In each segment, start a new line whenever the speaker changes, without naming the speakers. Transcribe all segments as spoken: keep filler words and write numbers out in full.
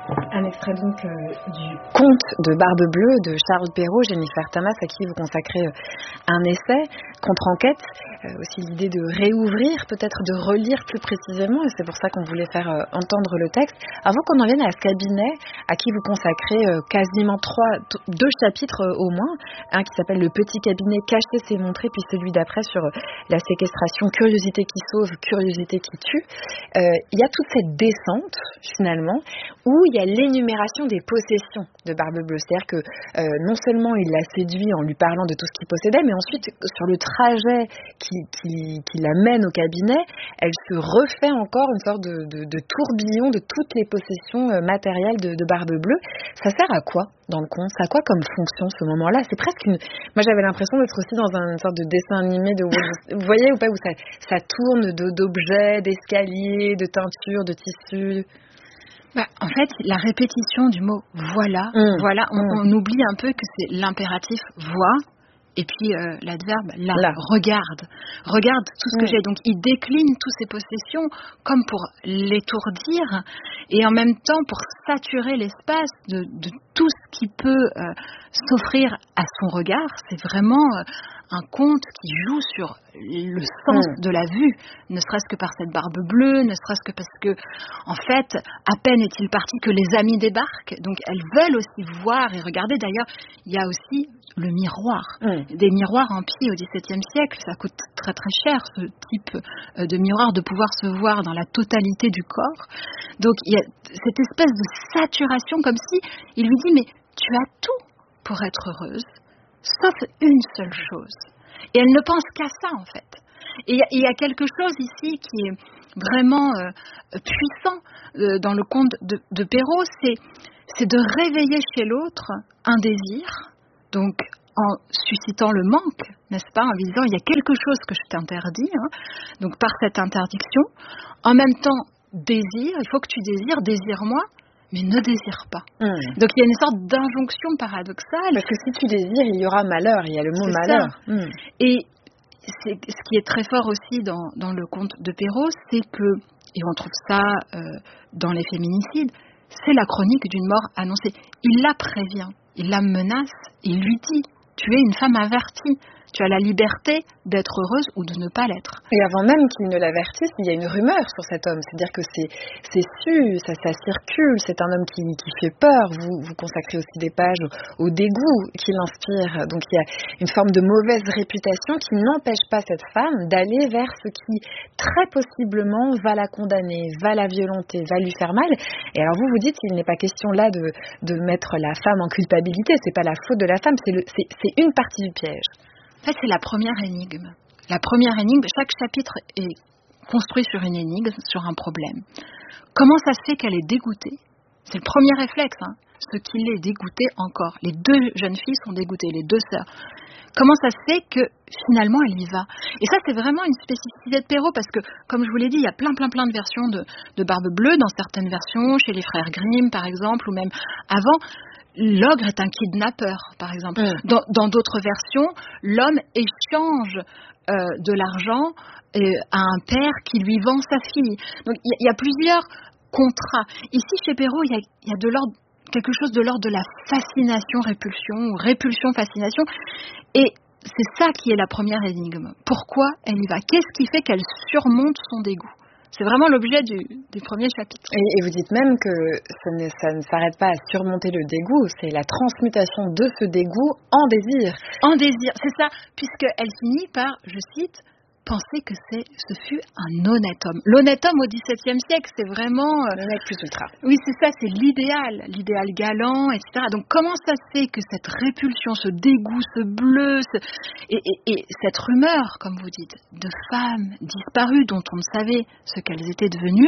Un extrait donc euh, du conte de Barbe Bleue de Charles Perrault, Jennifer Thomas, à qui vous consacrez euh, un essai, contre-enquête, euh, aussi l'idée de réouvrir, peut-être de relire plus précisément, et c'est pour ça qu'on voulait faire euh, entendre le texte. Avant qu'on en vienne à ce cabinet, à qui vous consacrez euh, quasiment trois, t- deux chapitres euh, au moins, un qui s'appelle Le petit cabinet caché c'est montré, puis celui d'après sur euh, la séquestration, curiosité qui sauve, curiosité qui tue. Euh, Il y a toute cette descente, finalement, où il y a l'énumération des possessions de Barbe Bleue. C'est-à-dire que euh, non seulement il la séduit en lui parlant de tout ce qu'il possédait, mais ensuite, sur le trajet qui, qui, qui l'amène au cabinet, elle se refait encore une sorte de, de, de tourbillon de toutes les possessions euh, matérielles de, de Barbe Bleue. Ça sert à quoi dans le conte? Ça a quoi comme fonction ce moment-là? C'est presque une... Moi, j'avais l'impression d'être aussi dans un, une sorte de dessin animé de Walt Disney. Vous voyez ou pas, où ça, ça tourne de, d'objets, d'escaliers, de teintures, de tissus.
Bah, en fait, la répétition du mot voilà, mmh. voilà, on, mmh. on oublie un peu que c'est l'impératif vois, et puis euh, l'adverbe là, là, regarde, regarde tout ce que mmh. j'ai. Donc il décline toutes ces possessions comme pour l'étourdir, et en même temps pour saturer l'espace de, de tout ce qui peut euh, s'offrir à son regard. C'est vraiment euh, un conte qui joue sur le sens mmh. de la vue, ne serait-ce que par cette barbe bleue, ne serait-ce que parce que, en fait, à peine est-il parti que les amis débarquent, donc elles veulent aussi voir et regarder. D'ailleurs, il y a aussi le miroir, mmh. des miroirs en pie au dix-septième siècle, ça coûte très très cher ce type de miroir, de pouvoir se voir dans la totalité du corps. Donc il y a cette espèce de saturation, comme si il lui dit mais tu as tout pour être heureuse, sauf une seule chose. Et elle ne pense qu'à ça, en fait. Et il y, y a quelque chose ici qui est vraiment euh, puissant euh, dans le conte de, de Perrault, c'est, c'est de réveiller chez l'autre un désir, donc en suscitant le manque, n'est-ce pas, en lui disant il y a quelque chose que je t'interdis, hein, donc par cette interdiction, en même temps désir, il faut que tu désires, désire-moi, mais ne désire pas. Mmh. Donc il y a une sorte d'injonction paradoxale.
Parce que si tu désires, il y aura malheur, il y a le mot c'est malheur.
Mmh. Et c'est, ce qui est très fort aussi dans, dans le conte de Perrault, c'est que, et on trouve ça euh, dans les féminicides, c'est la chronique d'une mort annoncée. Il la prévient, il la menace, il lui dit, tu es une femme avertie. Tu as la liberté d'être heureuse ou de ne pas l'être.
Et avant même qu'il ne l'avertisse, il y a une rumeur sur cet homme. C'est-à-dire que c'est, c'est su, ça, ça circule. C'est un homme qui, qui fait peur. Vous, vous consacrez aussi des pages au, au dégoût qui l'inspire. Donc il y a une forme de mauvaise réputation qui n'empêche pas cette femme d'aller vers ce qui, très possiblement, va la condamner, va la violenter, va lui faire mal. Et alors vous vous dites, il n'est pas question là de, de mettre la femme en culpabilité. C'est pas la faute de la femme, c'est, le, c'est, c'est une partie du piège.
En fait, c'est la première énigme. La première énigme, chaque chapitre est construit sur une énigme, sur un problème. Comment ça se fait qu'elle est dégoûtée? C'est le premier réflexe, hein. Ce qui l'est dégoûté encore. Les deux jeunes filles sont dégoûtées, les deux sœurs. Comment ça se fait que finalement elle y va? Et ça, c'est vraiment une spécificité de Perrault, parce que, comme je vous l'ai dit, il y a plein, plein, plein de versions de, de Barbe Bleue, dans certaines versions, chez les frères Grimm, par exemple, ou même avant. L'ogre est un kidnappeur, par exemple. Mmh. Dans, dans d'autres versions, l'homme échange euh, de l'argent euh, à un père qui lui vend sa fille. Donc il y, y a plusieurs contrats. Ici, chez Perrault, il y a, y a de l'ordre, quelque chose de l'ordre de la fascination-répulsion, ou répulsion-fascination. Et c'est ça qui est la première énigme. Pourquoi elle y va? Qu'est-ce qui fait qu'elle surmonte son dégoût? C'est vraiment l'objet du, du premier chapitre.
Et, et vous dites même que ça ne, ça ne s'arrête pas à surmonter le dégoût, c'est la transmutation de ce dégoût en désir.
En désir, c'est ça, puisqu'elle finit par, je cite, penser que c'est, ce fut un honnête homme. L'honnête homme au dix-septième siècle, c'est vraiment...
Euh, le mec plus ultra.
Oui, c'est ça, c'est l'idéal, l'idéal galant, et cetera. Donc comment ça se fait que cette répulsion, ce dégoût, ce bleu, ce... Et, et, et cette rumeur, comme vous dites, de femmes disparues dont on ne savait ce qu'elles étaient devenues,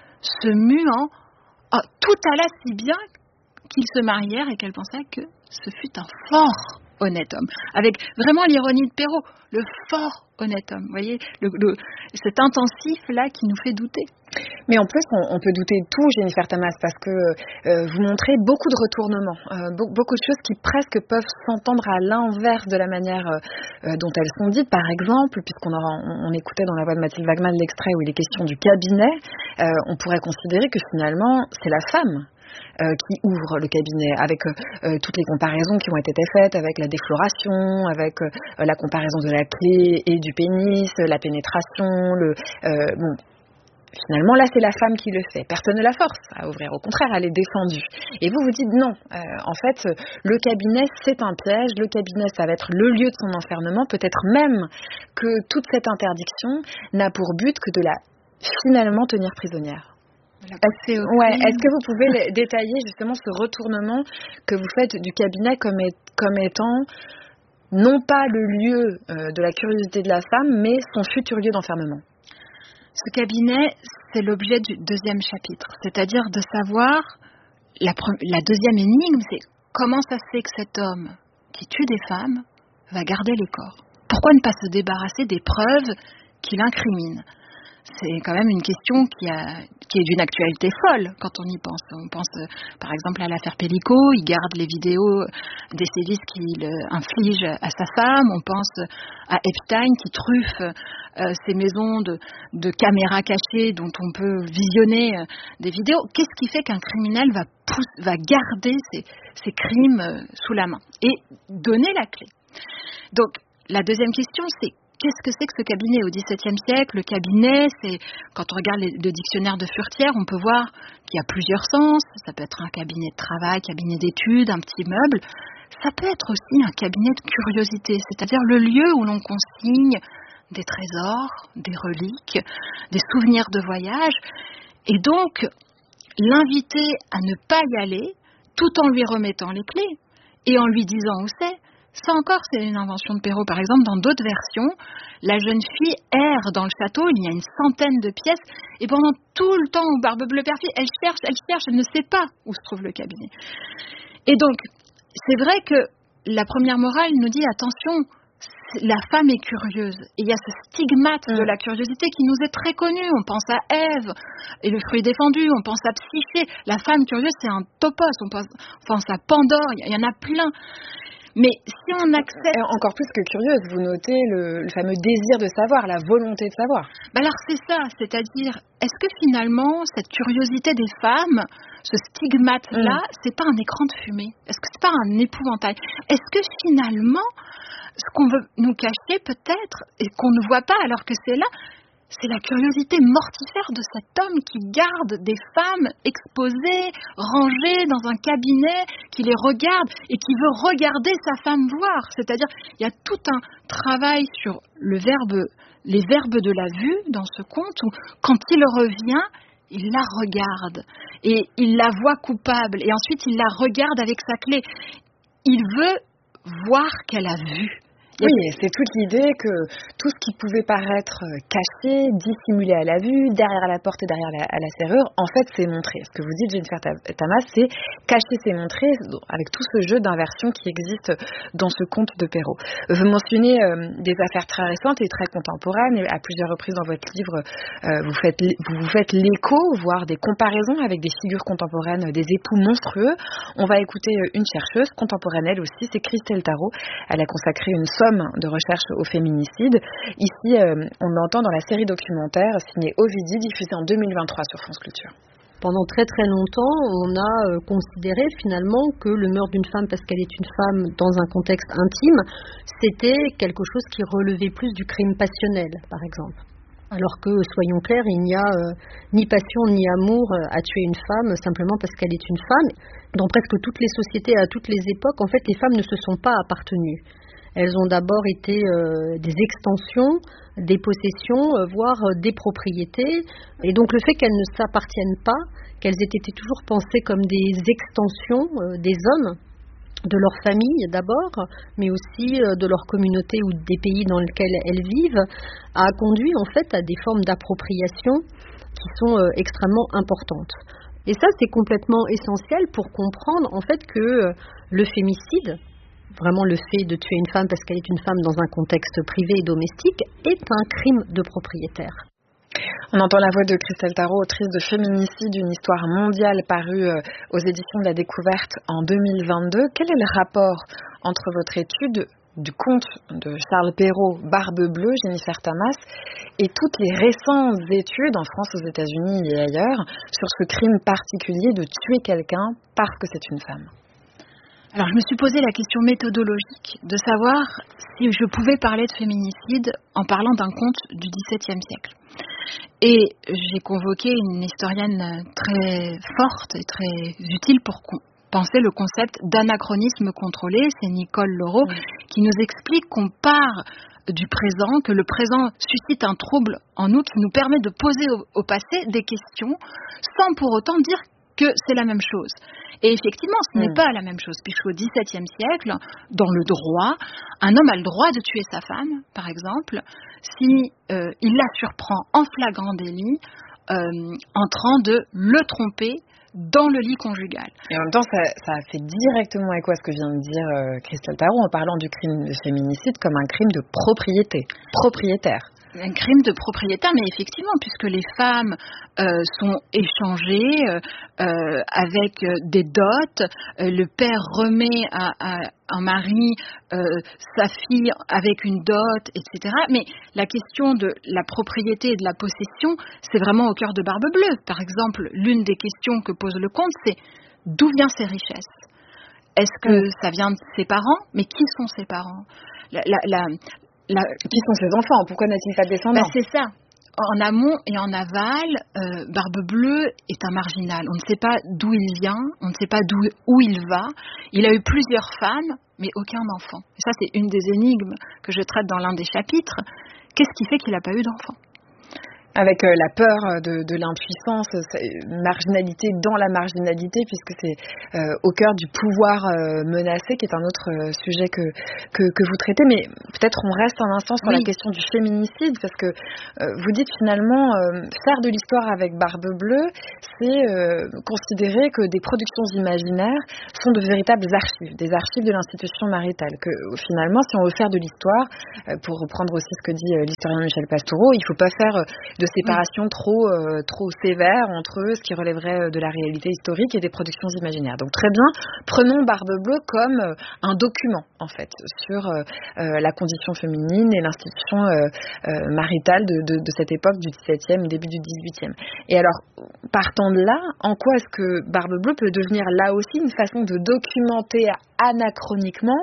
se mue en... Oh, tout alla si bien qu'ils se marièrent et qu'elle pensait que ce fut un fort honnête homme. Avec vraiment l'ironie de Perrault, le fort honnête homme. Vous voyez, le, le, cet intensif-là qui nous fait douter.
Mais en plus, on, on peut douter de tout, Jennifer Thomas, parce que euh, vous montrez beaucoup de retournements, euh, be- beaucoup de choses qui presque peuvent s'entendre à l'inverse de la manière euh, dont elles sont dites. Par exemple, puisqu'on a, on, on écoutait dans la voix de Mathilde Wagman l'extrait où il est question du cabinet, euh, on pourrait considérer que finalement, c'est la femme euh, qui ouvre le cabinet, avec euh, toutes les comparaisons qui ont été faites, avec la défloration, avec euh, la comparaison de la clé et du pénis, la pénétration, le euh, bon. Finalement, là, c'est la femme qui le fait. Personne ne la force à ouvrir. Au contraire, elle est défendue. Et vous, vous dites non. Euh, en fait, le cabinet, c'est un piège. Le cabinet, ça va être le lieu de son enfermement. Peut-être même que toute cette interdiction n'a pour but que de la finalement tenir prisonnière. Est-ce, ouais, est-ce que vous pouvez détailler justement ce retournement que vous faites du cabinet comme, est, comme étant non pas le lieu euh, de la curiosité de la femme, mais son futur lieu d'enfermement?
Ce cabinet, c'est l'objet du deuxième chapitre, c'est-à-dire de savoir, la, pre- la deuxième énigme, c'est comment ça se fait que cet homme qui tue des femmes va garder les corps. Pourquoi ne pas se débarrasser des preuves qui l'incriminent? C'est quand même une question qui, a, qui est d'une actualité folle quand on y pense. On pense euh, par exemple à l'affaire Pellico, il garde les vidéos des sévices qu'il euh, inflige à sa femme. On pense à Epstein qui truffe euh, ses maisons de, de caméras cachées dont on peut visionner euh, des vidéos. Qu'est-ce qui fait qu'un criminel va, pousse, va garder ses, ses crimes euh, sous la main et donner la clé? Donc la deuxième question, c'est qu'est-ce que c'est que ce cabinet au dix-septième siècle? Le cabinet, c'est, quand on regarde les, le dictionnaire de Furetière, on peut voir qu'il y a plusieurs sens. Ça peut être un cabinet de travail, cabinet d'études, un petit meuble. Ça peut être aussi un cabinet de curiosité, c'est-à-dire le lieu où l'on consigne des trésors, des reliques, des souvenirs de voyage. Et donc, l'inviter à ne pas y aller, tout en lui remettant les clés et en lui disant où c'est. Ça encore, c'est une invention de Perrault. Par exemple, dans d'autres versions, la jeune fille erre dans le château, il y a une centaine de pièces, et pendant tout le temps où Barbe Bleue perfide, elle cherche, elle cherche, elle ne sait pas où se trouve le cabinet. Et donc, c'est vrai que la première morale nous dit, attention, la femme est curieuse. Et il y a ce stigmate mmh. de la curiosité qui nous est très connu. On pense à Ève et le fruit défendu, on pense à Psyché. La femme curieuse, c'est un topos. On pense, on pense à Pandore, il y en a plein. Mais si on accepte...
Encore plus que curieuse, vous notez le, le fameux désir de savoir, la volonté de savoir.
Ben alors c'est ça, c'est-à-dire, est-ce que finalement, cette curiosité des femmes, ce stigmate-là, mmh. c'est pas un écran de fumée? Est-ce que c'est pas un épouvantail? Est-ce que finalement, ce qu'on veut nous cacher peut-être, et qu'on ne voit pas alors que c'est là, c'est la curiosité mortifère de cet homme qui garde des femmes exposées, rangées dans un cabinet, qui les regarde et qui veut regarder sa femme voir. C'est-à-dire, il y a tout un travail sur le verbe, les verbes de la vue dans ce conte où, quand il revient, il la regarde et il la voit coupable et ensuite il la regarde avec sa clé. Il veut voir qu'elle a vu.
Oui, c'est toute l'idée que tout ce qui pouvait paraître caché, dissimulé à la vue, derrière la porte et derrière la, à la serrure, en fait, c'est montré. Ce que vous dites, Jennifer Tamas, c'est cacher, c'est montrer, avec tout ce jeu d'inversion qui existe dans ce conte de Perrault. Vous mentionnez euh, des affaires très récentes et très contemporaines, et à plusieurs reprises dans votre livre, euh, vous faites vous, vous faites l'écho, voire des comparaisons avec des figures contemporaines, des époux monstrueux. On va écouter une chercheuse contemporaine, elle aussi, c'est Christelle Tarot. Elle a consacré une somme de recherche au féminicide. Ici, euh, on l'entend dans la série documentaire signée Ovidie, diffusée en deux mille vingt-trois sur France Culture.
Pendant très très longtemps, on a euh, considéré finalement que le meurtre d'une femme parce qu'elle est une femme dans un contexte intime, c'était quelque chose qui relevait plus du crime passionnel, par exemple. Alors que, soyons clairs, il n'y a euh, ni passion ni amour euh, à tuer une femme simplement parce qu'elle est une femme. Dans presque toutes les sociétés, à toutes les époques, en fait, les femmes ne se sont pas appartenues. Elles ont d'abord été euh, des extensions, des possessions, euh, voire euh, des propriétés. Et donc le fait qu'elles ne s'appartiennent pas, qu'elles aient été toujours pensées comme des extensions euh, des hommes, de leur famille d'abord, mais aussi euh, de leur communauté ou des pays dans lesquels elles vivent, a conduit en fait à des formes d'appropriation qui sont euh, extrêmement importantes. Et ça, c'est complètement essentiel pour comprendre en fait que euh, le fémicide, vraiment le fait de tuer une femme parce qu'elle est une femme dans un contexte privé et domestique, est un crime de propriétaire.
On entend la voix de Christelle Tarot, autrice de Féminicide, une histoire mondiale parue aux éditions de la Découverte en deux mille vingt-deux. Quel est le rapport entre votre étude du conte de Charles Perrault, Barbe Bleue, Jennifer Tamas, et toutes les récentes études en France, aux États-Unis et ailleurs sur ce crime particulier de tuer quelqu'un parce que c'est une femme?
Alors, je me suis posé la question méthodologique de savoir si je pouvais parler de féminicide en parlant d'un conte du dix-septième siècle. Et j'ai convoqué une historienne très forte et très utile pour penser le concept d'anachronisme contrôlé. C'est Nicole Laureau oui. qui nous explique qu'on part du présent, que le présent suscite un trouble en nous qui nous permet de poser au, au passé des questions sans pour autant dire que c'est la même chose. Et effectivement, ce n'est mmh. pas la même chose, puisqu'au dix-septième siècle, dans le droit, un homme a le droit de tuer sa femme, par exemple, si euh, il la surprend en flagrant délit, euh, en train de le tromper dans le lit conjugal.
Et en même temps, ça, ça a fait directement écho à ce que vient de dire euh, Christelle Tarot en parlant du crime de féminicide comme un crime de propriété, propriétaire.
Un crime de propriétaire, mais effectivement, puisque les femmes euh, sont échangées euh, euh, avec euh, des dots, euh, le père remet à, à un mari euh, sa fille avec une dot, et cetera. Mais la question de la propriété et de la possession, c'est vraiment au cœur de Barbe Bleue. Par exemple, l'une des questions que pose le conte, c'est d'où viennent ces richesses? Est-ce que mmh. ça vient de ses parents? Mais qui sont ses parents? la, la, la, La...
Qui sont ses enfants? Pourquoi n'a-t-il pas de descendants?
Ben c'est ça. En amont et en aval, euh, Barbe Bleue est un marginal. On ne sait pas d'où il vient, on ne sait pas d'où où il va. Il a eu plusieurs femmes, mais aucun enfant. Et ça, c'est une des énigmes que je traite dans l'un des chapitres. Qu'est-ce qui fait qu'il n'a pas eu d'enfant?
Avec euh, la peur de, de l'impuissance, marginalité dans la marginalité, puisque c'est euh, au cœur du pouvoir euh, menacé, qui est un autre euh, sujet que, que, que vous traitez. Mais peut-être on reste un instant sur oui. la question du féminicide, parce que euh, vous dites finalement, euh, faire de l'histoire avec Barbe Bleue, c'est euh, considérer que des productions imaginaires sont de véritables archives, des archives de l'institution maritale. Que finalement, si on veut faire de l'histoire, euh, pour reprendre aussi ce que dit euh, l'historien Michel Pastoureau, il ne faut pas faire euh, de séparation trop, euh, trop sévère entre ce qui relèverait de la réalité historique et des productions imaginaires. Donc très bien, prenons Barbe Bleue comme euh, un document en fait sur euh, euh, la condition féminine et l'institution euh, euh, maritale de, de, de cette époque du dix-septième et début du dix-huitième. Et alors, partant de là, en quoi est-ce que Barbe Bleue peut devenir là aussi une façon de documenter anachroniquement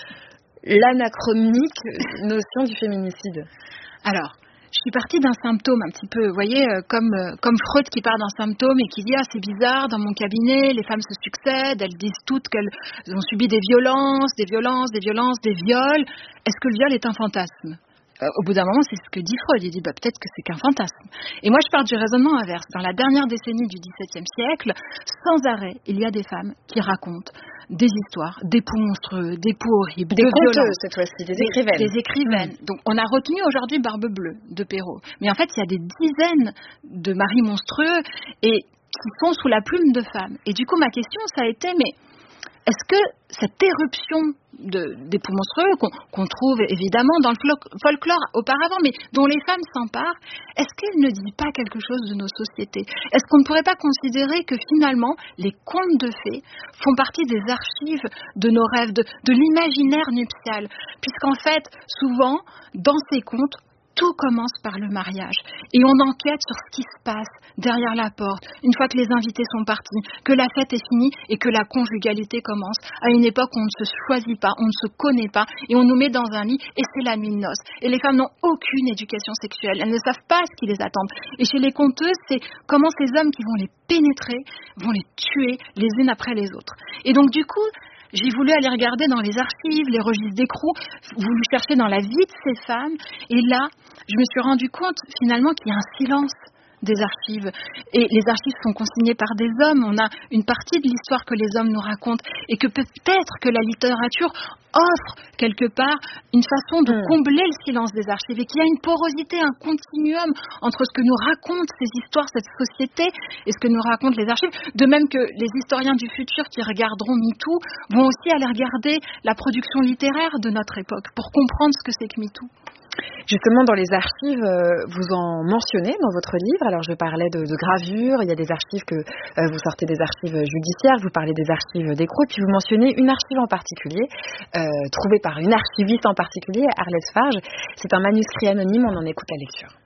l'anachronique notion du féminicide?
Alors, je suis partie d'un symptôme un petit peu, vous voyez, euh, comme, euh, comme Freud qui part d'un symptôme et qui dit « Ah, c'est bizarre, dans mon cabinet, les femmes se succèdent, elles disent toutes qu'elles ont subi des violences, des violences, des violences, des viols. Est-ce que le viol est un fantasme ?» Euh, au bout d'un moment, c'est ce que dit Freud. Il dit bah, peut-être que c'est qu'un fantasme. Et moi, je pars du raisonnement inverse. Dans la dernière décennie du dix-septième siècle, sans arrêt, il y a des femmes qui racontent des histoires, des poux monstrueux, des poux horribles,
des
de
conteuses cette fois-ci, des écrivaines.
Des, des écrivaines. Mmh. Donc, on a retenu aujourd'hui Barbe Bleue de Perrault. Mais en fait, il y a des dizaines de maris monstrueux et qui sont sous la plume de femmes. Et du coup, ma question, ça a été, mais est-ce que cette éruption de, des poux monstrueux, qu'on, qu'on trouve évidemment dans le folklore auparavant, mais dont les femmes s'emparent, est-ce qu'elle ne dit pas quelque chose de nos sociétés? Est-ce qu'on ne pourrait pas considérer que finalement, les contes de fées font partie des archives de nos rêves, de, de l'imaginaire nuptial? Puisqu'en fait, souvent, dans ces contes, tout commence par le mariage. Et on enquête sur ce qui se passe derrière la porte, une fois que les invités sont partis, que la fête est finie et que la conjugalité commence. À une époque où on ne se choisit pas, on ne se connaît pas, et on nous met dans un lit, et c'est la nuit de noces. Et les femmes n'ont aucune éducation sexuelle, elles ne savent pas ce qui les attend. Et chez les conteuses, c'est comment ces hommes qui vont les pénétrer, vont les tuer les unes après les autres. Et donc du coup, j'ai voulu aller regarder dans les archives, les registres d'écrou, voulu chercher dans la vie de ces femmes. Et là, je me suis rendu compte finalement qu'il y a un silence des archives. Et les archives sont consignées par des hommes. On a une partie de l'histoire que les hommes nous racontent. Et que peut-être que la littérature offre quelque part une façon de combler le silence des archives. Et qu'il y a une porosité, un continuum entre ce que nous racontent ces histoires, cette société, et ce que nous racontent les archives. De même que les historiens du futur qui regarderont MeToo vont aussi aller regarder la production littéraire de notre époque pour comprendre ce que c'est que MeToo.
Justement, dans les archives, euh, vous en mentionnez dans votre livre. Alors, je parlais de, de gravures. Il y a des archives que euh, vous sortez des archives judiciaires. Vous parlez des archives d'écrou. Et puis, vous mentionnez une archive en particulier, euh, trouvée par une archiviste en particulier, Arlette Farge. C'est un manuscrit anonyme. On en écoute la lecture.